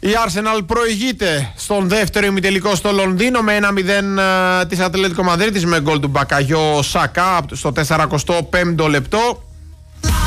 Η Arsenal προηγείται στον δεύτερο ημιτελικό στο Λονδίνο με 1-0 της Ατλέτικο Μαδρίτης με γκολ του Μπακαγιό Σακά στο 45ο λεπτό.